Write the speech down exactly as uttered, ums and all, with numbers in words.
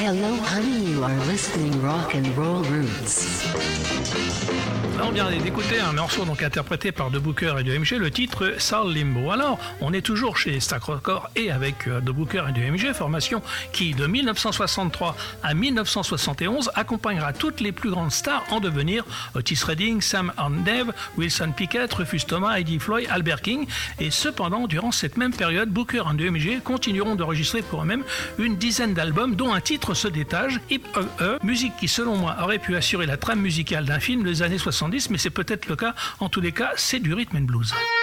Hello, honey, you are listening Rock and Roll Roots. Là, on vient d'écouter un morceau donc interprété par The Booker et The M G, le titre Soul Limbo. Alors, on est toujours chez Stax Records et avec euh, The Booker et The M G, formation qui, de mille neuf cent soixante-trois à mille neuf cent soixante et onze, accompagnera toutes les plus grandes stars en devenir: Otis Redding, Sam and Dave, Wilson Pickett, Rufus Thomas, Eddie Floyd, Albert King. Et cependant, durant cette même période, Booker et The M G continueront d'enregistrer pour eux-mêmes une dizaine d'albums, dont un titre se détache, Hip E E, musique qui, selon moi, aurait pu assurer la trame musicale d'un film des années soixante-dix, mais c'est peut-être le cas. En tous les cas, c'est du rhythm and blues.